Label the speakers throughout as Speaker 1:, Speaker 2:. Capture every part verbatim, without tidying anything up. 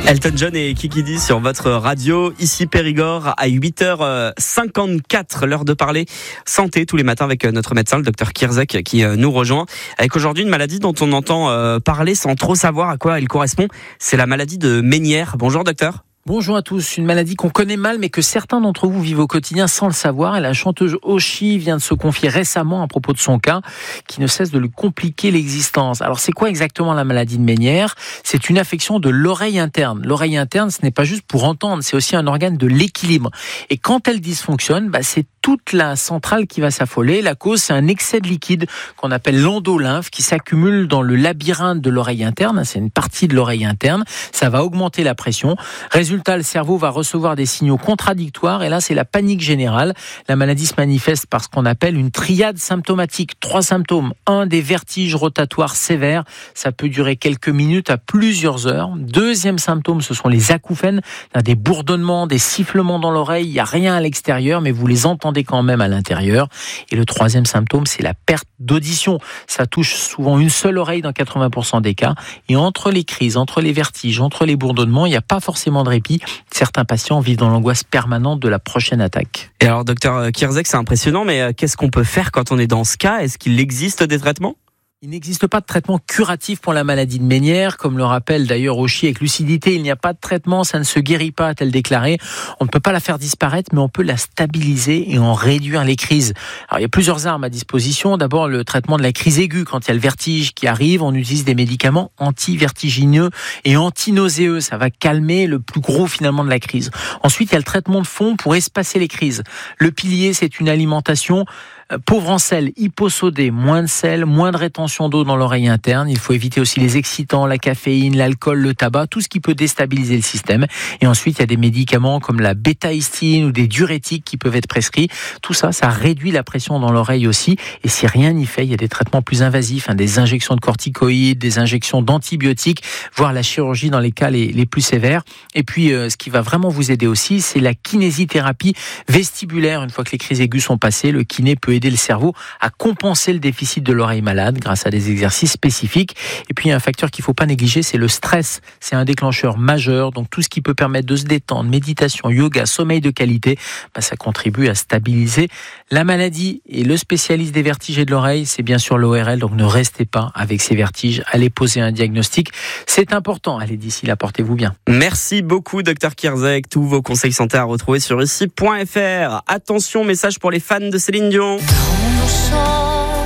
Speaker 1: Elton John et Kiki Dee sur votre radio, ici Périgord, à huit heures cinquante-quatre, l'heure de parler santé tous les matins avec notre médecin, le docteur Kierzek, qui nous rejoint. Avec aujourd'hui une maladie dont on entend parler sans trop savoir à quoi elle correspond, c'est la maladie de Ménière. Bonjour docteur.
Speaker 2: Bonjour à tous, une maladie qu'on connaît mal mais que certains d'entre vous vivent au quotidien sans le savoir. Et la chanteuse Oshi vient de se confier récemment à propos de son cas qui ne cesse de lui compliquer l'existence. Alors c'est quoi exactement la maladie de Ménière ? C'est une affection de l'oreille interne. L'oreille interne, ce n'est pas juste pour entendre, c'est aussi un organe de l'équilibre. Et quand elle dysfonctionne, bah, c'est toute la centrale qui va s'affoler. La cause, c'est un excès de liquide qu'on appelle l'endolymphe qui s'accumule dans le labyrinthe de l'oreille interne. C'est une partie de l'oreille interne. Ça va augmenter la pression. Résultat, le cerveau va recevoir des signaux contradictoires et là, c'est la panique générale. La maladie se manifeste par ce qu'on appelle une triade symptomatique. Trois symptômes. Un, des vertiges rotatoires sévères. Ça peut durer quelques minutes à plusieurs heures. Deuxième symptôme, ce sont les acouphènes. Là, des bourdonnements, des sifflements dans l'oreille. Il n'y a rien à l'extérieur, mais vous les entendez quand même à l'intérieur. Et le troisième symptôme, c'est la perte d'audition. Ça touche souvent une seule oreille dans quatre-vingts pour cent des cas. Et entre les crises, entre les vertiges, entre les bourdonnements, il n'y a pas forcément de répit. Certains patients vivent dans l'angoisse permanente de la prochaine attaque.
Speaker 1: Et alors, docteur Kierzek, c'est impressionnant, mais qu'est-ce qu'on peut faire quand on est dans ce cas ? Est-ce qu'il existe des traitements ?
Speaker 2: Il n'existe pas de traitement curatif pour la maladie de Ménière, comme le rappelle d'ailleurs Oshi avec lucidité. Il n'y a pas de traitement, ça ne se guérit pas, a-t-elle déclaré. On ne peut pas la faire disparaître, mais on peut la stabiliser et en réduire les crises. Alors il y a plusieurs armes à disposition. D'abord le traitement de la crise aiguë, quand il y a le vertige qui arrive, on utilise des médicaments anti-vertigineux et anti-nauséeux. Ça va calmer le plus gros finalement de la crise. Ensuite il y a le traitement de fond pour espacer les crises. Le pilier, c'est une alimentation pauvre en sel, hyposodée, moins de sel, moins de rétention d'eau dans l'oreille interne. Il faut éviter aussi les excitants, la caféine, l'alcool, le tabac, tout ce qui peut déstabiliser le système. Et ensuite, il y a des médicaments comme la bétaïstine ou des diurétiques qui peuvent être prescrits. Tout ça, ça réduit la pression dans l'oreille aussi. Et si rien n'y fait, il y a des traitements plus invasifs, hein, des injections de corticoïdes, des injections d'antibiotiques, voire la chirurgie dans les cas les, les plus sévères. Et puis, euh, ce qui va vraiment vous aider aussi, c'est la kinésithérapie vestibulaire. Une fois que les crises aiguës sont passées, le kiné peut aider le cerveau à compenser le déficit de l'oreille malade grâce à des exercices spécifiques. Et puis, il y a un facteur qu'il ne faut pas négliger, c'est le stress. C'est un déclencheur majeur. Donc, tout ce qui peut permettre de se détendre, méditation, yoga, sommeil de qualité, bah, ça contribue à stabiliser la maladie. Et le spécialiste des vertiges et de l'oreille, c'est bien sûr l'O R L. Donc, ne restez pas avec ces vertiges. Allez poser un diagnostic. C'est important. Allez, d'ici là, portez-vous bien.
Speaker 1: Merci beaucoup, docteur Kierzek. Tous vos conseils santé à retrouver sur ici point f r. Attention, message pour les fans de Céline Dion.
Speaker 3: Dans nos champs,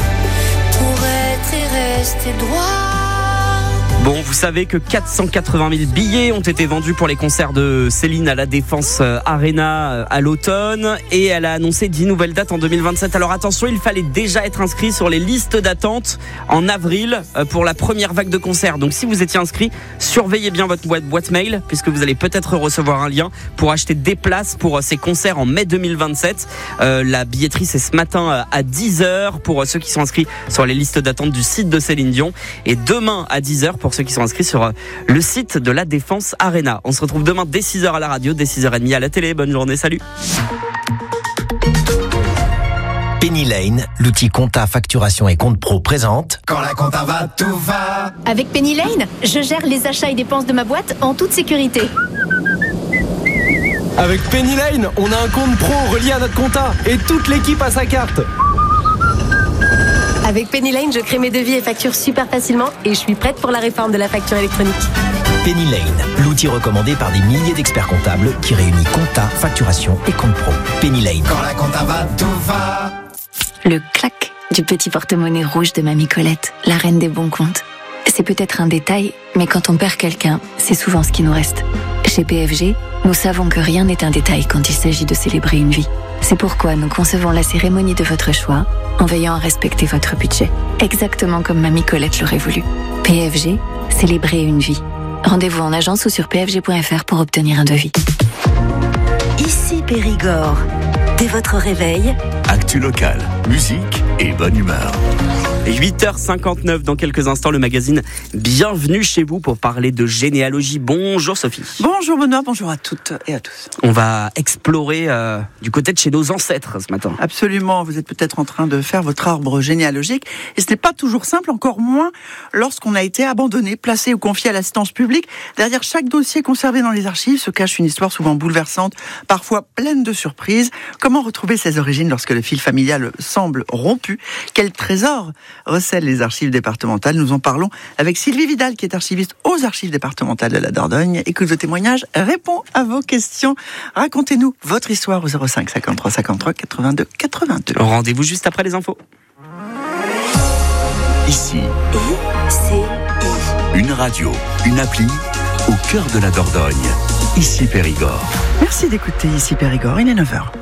Speaker 3: pour être et rester droit.
Speaker 1: Bon, vous savez que quatre cent quatre-vingt mille billets ont été vendus pour les concerts de Céline à la Défense Arena à l'automne et elle a annoncé dix nouvelles dates en deux mille vingt-sept. Alors attention, il fallait déjà être inscrit sur les listes d'attente en avril pour la première vague de concerts. Donc si vous étiez inscrit, surveillez bien votre boîte, boîte mail puisque vous allez peut-être recevoir un lien pour acheter des places pour ces concerts en mai deux mille vingt-sept. Euh, la billetterie, c'est ce matin à dix heures pour ceux qui sont inscrits sur les listes d'attente du site de Céline Dion et demain à dix heures pour ceux qui sont inscrits sur le site de la Défense Arena. On se retrouve demain dès six heures à la radio, dès six heures trente à la télé. Bonne journée, salut.
Speaker 4: Penny Lane, l'outil compta, facturation et compte pro présente.
Speaker 5: Quand la compta va, tout va.
Speaker 6: Avec Penny Lane, je gère les achats et dépenses de ma boîte en toute sécurité.
Speaker 5: Avec Penny Lane, on a un compte pro relié à notre compta et toute l'équipe a sa carte.
Speaker 6: Avec Penny Lane, je crée mes devis et factures super facilement et je suis prête pour la réforme de la facture électronique.
Speaker 4: Penny Lane, l'outil recommandé par des milliers d'experts comptables qui réunit compta, facturation et compte pro. Penny Lane.
Speaker 5: Quand la compta va, tout va.
Speaker 7: Le clac du petit porte-monnaie rouge de Mamie Colette, la reine des bons comptes. C'est peut-être un détail, mais quand on perd quelqu'un, c'est souvent ce qui nous reste. Chez P F G, nous savons que rien n'est un détail quand il s'agit de célébrer une vie. C'est pourquoi nous concevons la cérémonie de votre choix en veillant à respecter votre budget. Exactement comme Mamie Colette l'aurait voulu. P F G, célébrer une vie. Rendez-vous en agence ou sur p f g point f r pour obtenir un devis.
Speaker 8: Ici Périgord. Dès votre réveil,
Speaker 9: actu locale, musique
Speaker 8: et bonne humeur.
Speaker 1: huit heures cinquante-neuf, dans quelques instants, le magazine Bienvenue chez vous pour parler de généalogie. Bonjour Sophie.
Speaker 9: Bonjour Benoît, bonjour à toutes et à tous.
Speaker 1: On va explorer euh, du côté de chez nos ancêtres ce matin.
Speaker 9: Absolument, vous êtes peut-être en train de faire votre arbre généalogique et ce n'est pas toujours simple, encore moins lorsqu'on a été abandonné, placé ou confié à l'assistance publique. Derrière chaque dossier conservé dans les archives se cache une histoire souvent bouleversante, parfois pleine de surprises. Comment retrouver ses origines lorsque le fil familial semble rompu? Quel trésor recèlent les archives départementales? Nous en parlons avec Sylvie Vidal, qui est archiviste aux archives départementales de la Dordogne. Écoute vos témoignages, répond à vos questions. Racontez-nous votre histoire au zéro cinq cinquante-trois cinquante-trois quatre-vingt-deux quatre-vingt-deux.
Speaker 1: Rendez-vous juste après les infos.
Speaker 8: Ici,
Speaker 3: I C I.
Speaker 8: une radio, une appli au cœur de la Dordogne. Ici Périgord.
Speaker 9: Merci d'écouter Ici Périgord, il est neuf heures.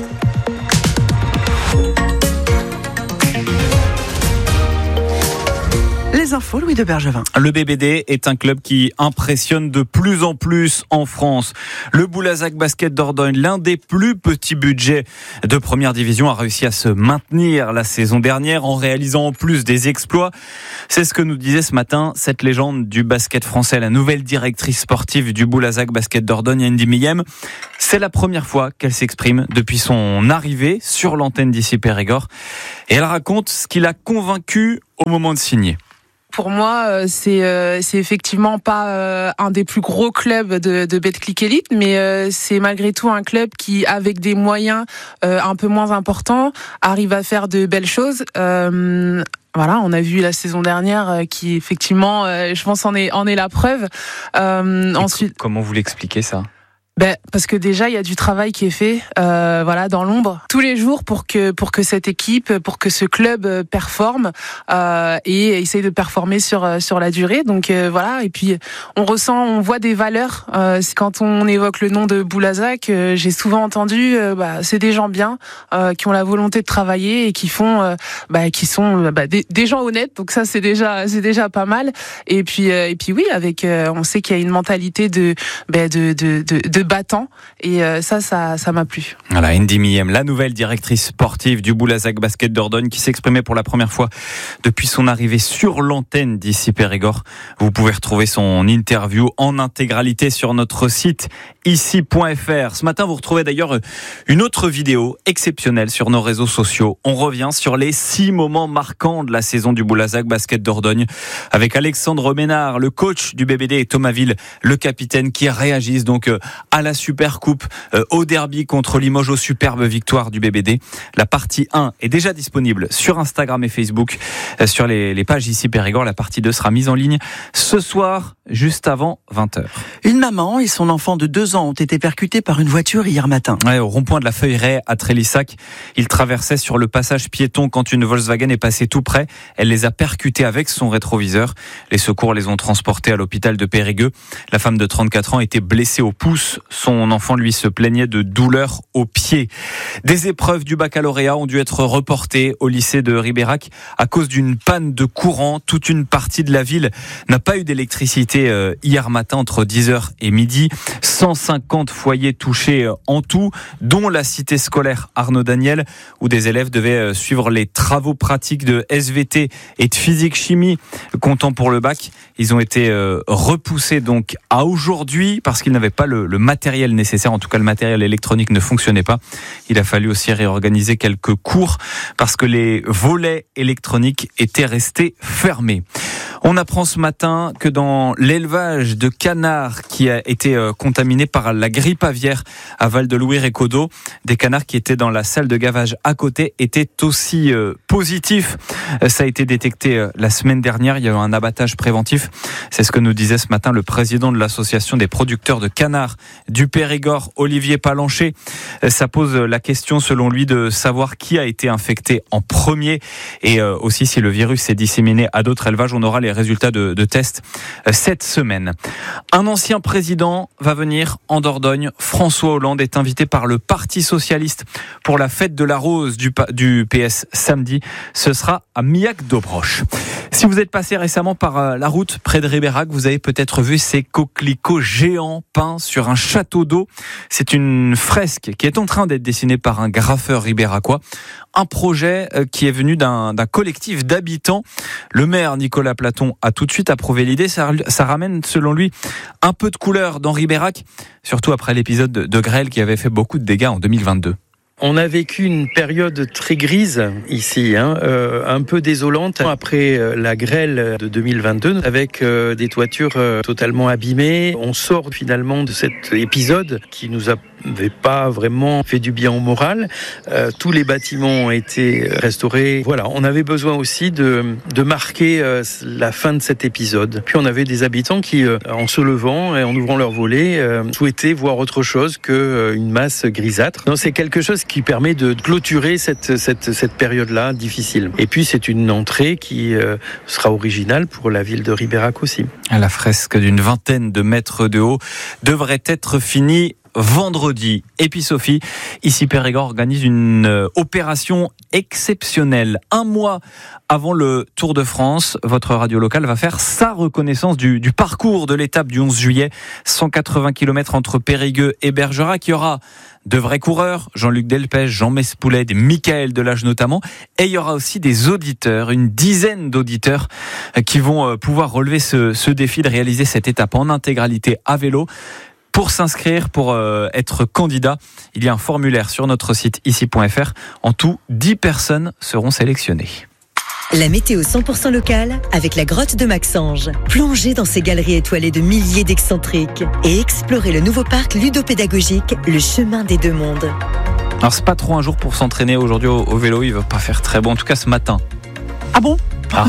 Speaker 9: Les infos, Louis de Bergevin.
Speaker 10: Le B B D est un club qui impressionne de plus en plus en France. Le Boulazac Basket Dordogne, l'un des plus petits budgets de première division, a réussi à se maintenir la saison dernière en réalisant en plus des exploits. C'est ce que nous disait ce matin cette légende du basket français, la nouvelle directrice sportive du Boulazac Basket Dordogne, Andy Millem. C'est la première fois qu'elle s'exprime depuis son arrivée sur l'antenne d'Ici Périgord. Et elle raconte ce qui l'a convaincue au moment de signer.
Speaker 11: Pour moi, c'est euh, c'est effectivement pas euh, un des plus gros clubs de, de Betclic Elite, mais euh, c'est malgré tout un club qui, avec des moyens euh, un peu moins importants, arrive à faire de belles choses. Euh, Voilà, on a vu la saison dernière euh, qui effectivement, euh, je pense, en est en est la preuve. Euh, ensuite,
Speaker 10: comment vous l'expliquez ça?
Speaker 11: Ben, parce que déjà il y a du travail qui est fait, euh, voilà, dans l'ombre, tous les jours pour que pour que cette équipe, pour que ce club performe euh, et essaye de performer sur sur la durée. Donc euh, voilà, et puis on ressent, on voit des valeurs. Euh, quand on évoque le nom de Boulazac, euh, j'ai souvent entendu, euh, bah, c'est des gens bien, euh, qui ont la volonté de travailler et qui font, euh, bah, qui sont bah, des, des gens honnêtes. Donc ça c'est déjà c'est déjà pas mal. Et puis euh, et puis oui, avec, euh, on sait qu'il y a une mentalité de bah, de de de, de battant, et euh, ça, ça, ça m'a plu.
Speaker 10: Voilà, Andy Millem, la nouvelle directrice sportive du Boulazac Basket Dordogne, qui s'exprimait pour la première fois depuis son arrivée sur l'antenne d'Ici Périgord. Vous pouvez retrouver son interview en intégralité sur notre site ici point f r. Ce matin, vous retrouvez d'ailleurs une autre vidéo exceptionnelle sur nos réseaux sociaux. On revient sur les six moments marquants de la saison du Boulazac Basket Dordogne avec Alexandre Ménard, le coach du B B D, et Thomas Ville, le capitaine, qui réagissent donc à la Super Coupe, euh, au derby contre Limoges, aux superbes victoires du B B D. La partie un est déjà disponible sur Instagram et Facebook, euh, sur les, les pages Ici Périgord. La partie deux sera mise en ligne ce soir, juste avant vingt heures.
Speaker 9: Une maman et son enfant de deux ans ont été percutés par une voiture hier matin.
Speaker 10: Ouais, au rond-point de la Feuilleraie à Trélissac, ils traversaient sur le passage piéton quand une Volkswagen est passée tout près. Elle les a percutés avec son rétroviseur. Les secours les ont transportés à l'hôpital de Périgueux. La femme de trente-quatre ans était blessée au pouce. Son enfant, lui, se plaignait de douleurs aux pieds. Des épreuves du baccalauréat ont dû être reportées au lycée de Ribérac à cause d'une panne de courant. Toute une partie de la ville n'a pas eu d'électricité hier matin entre dix heures et midi. cent cinquante foyers touchés en tout, dont la cité scolaire Arnaud Daniel, où des élèves devaient suivre les travaux pratiques de S V T et de physique-chimie comptant pour le bac. Ils ont été repoussés donc à aujourd'hui parce qu'ils n'avaient pas le, le matériel nécessaire. En tout cas, le matériel électronique ne fonctionnait pas. Il a fallu aussi réorganiser quelques cours parce que les volets électroniques étaient restés fermés. On apprend ce matin que dans l'élevage de canards qui a été contaminé par la grippe aviaire à Val-de-Louire et Codeau, des canards qui étaient dans la salle de gavage à côté étaient aussi positifs. Ça a été détecté la semaine dernière. Il y a eu un abattage préventif. C'est ce que nous disait ce matin le président de l'association des producteurs de canards du Périgord, Olivier Palancher. Ça pose la question, selon lui, de savoir qui a été infecté en premier et aussi si le virus s'est disséminé à d'autres élevages. On aura les résultats de, de tests cette semaine. Un ancien président va venir en Dordogne. François Hollande est invité par le Parti Socialiste pour la fête de la Rose du, du P S samedi. Ce sera à Miac-Dobroche. Si vous êtes passé récemment par la route près de Ribérac, vous avez peut-être vu ces coquelicots géants peints sur un château d'eau. C'est une fresque qui est en train d'être dessinée par un graffeur ribéracois. Un projet qui est venu d'un, d'un collectif d'habitants. Le maire Nicolas Platon a tout de suite approuvé l'idée. Ça, ça ramène, selon lui, un peu de couleur dans Ribérac, surtout après l'épisode de grêle qui avait fait beaucoup de dégâts en deux mille vingt-deux.
Speaker 12: On a vécu une période très grise ici, hein, euh, un peu désolante après euh, la grêle de deux mille vingt-deux, avec euh, des toitures euh, totalement abîmées. On sort finalement de cet épisode qui nous avait pas vraiment fait du bien au moral. Euh, tous les bâtiments ont été restaurés. Voilà, on avait besoin aussi de, de marquer euh, la fin de cet épisode. Puis on avait des habitants qui, euh, en se levant et en ouvrant leurs volets, euh, souhaitaient voir autre chose qu'une euh, masse grisâtre. Donc c'est quelque chose qui permet de clôturer cette, cette, cette période-là difficile. Et puis c'est une entrée qui euh, sera originale pour la ville de Ribérac aussi.
Speaker 10: La fresque d'une vingtaine de mètres de haut devrait être finie vendredi. Et puis Sophie, ici Périgord organise une euh, opération exceptionnelle. Un mois avant le Tour de France, votre radio locale va faire sa reconnaissance du, du parcours de l'étape du onze juillet. cent quatre-vingts kilomètres entre Périgueux et Bergerac. Il y aura de vrais coureurs, Jean-Luc Delpech, Jean Mespouled, Michael Delage notamment. Et il y aura aussi des auditeurs, une dizaine d'auditeurs qui vont pouvoir relever ce, ce défi de réaliser cette étape en intégralité à vélo. Pour s'inscrire, pour euh, être candidat, il y a un formulaire sur notre site ici point f r. En tout, dix personnes seront sélectionnées.
Speaker 13: La météo cent pour cent locale avec la grotte de Maxange. Plongez dans ces galeries étoilées de milliers d'excentriques et explorez le nouveau parc ludopédagogique, le chemin des deux mondes.
Speaker 10: Alors c'est pas trop un jour pour s'entraîner aujourd'hui au, au vélo, il va pas faire très bon, en tout cas ce matin.
Speaker 9: Ah bon?
Speaker 10: Ah.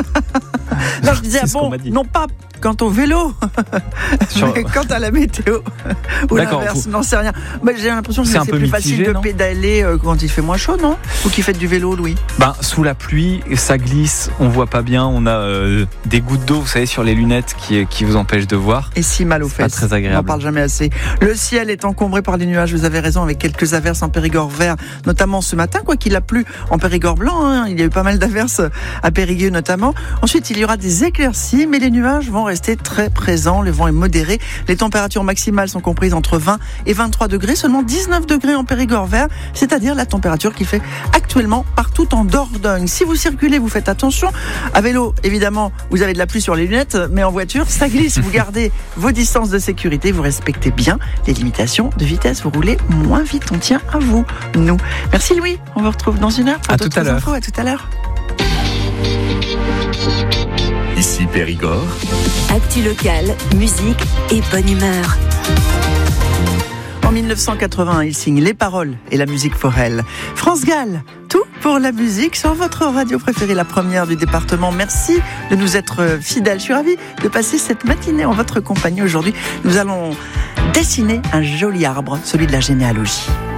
Speaker 9: Là je disais, ah bon, non pas quant au vélo, Sur... mais quant à la météo, ou
Speaker 10: D'accord,
Speaker 9: l'inverse,
Speaker 10: vous...
Speaker 9: non c'est rien. Bah, j'ai l'impression que c'est, c'est plus mitigé, facile de non pédaler euh, quand il fait moins chaud, non? Ou qui fait du vélo, Louis?
Speaker 10: Ben, sous la pluie, ça glisse, on voit pas bien, on a euh, des gouttes d'eau, vous savez, sur les lunettes qui, qui vous empêchent de voir.
Speaker 9: Et si mal aux
Speaker 10: c'est
Speaker 9: fesses.
Speaker 10: Pas très agréable.
Speaker 9: On n'en parle jamais assez. Le ciel est encombré par les nuages, vous avez raison, avec quelques averses en Périgord vert, notamment ce matin, quoi qu'il a plu en Périgord blanc, hein, il y a eu pas mal d'averses à Périgueux notamment. Ensuite, il y aura des éclaircies, mais les nuages vont rester très présents. Le vent est modéré. Les températures maximales sont comprises entre vingt et vingt-trois degrés. Seulement dix-neuf degrés en Périgord vert, c'est-à-dire la température qu'il fait actuellement partout en Dordogne. Si vous circulez, vous faites attention. À vélo, évidemment, vous avez de la pluie sur les lunettes, mais en voiture, ça glisse. Vous gardez vos distances de sécurité, vous respectez bien les limitations de vitesse. Vous roulez moins vite. On tient à vous, nous. Merci Louis. On vous retrouve dans une heure pour
Speaker 10: à
Speaker 9: d'autres
Speaker 10: tout à l'heure.
Speaker 9: infos. À tout à l'heure.
Speaker 8: Ici Périgord.
Speaker 13: Actu locale, musique et bonne humeur.
Speaker 9: En dix-neuf cent quatre-vingt, il signe les paroles et la musique for elle. France Gall, tout pour la musique sur votre radio préférée, la première du département. Merci de nous être fidèles. Je suis ravie de passer cette matinée en votre compagnie. Aujourd'hui, nous allons dessiner un joli arbre, celui de la généalogie.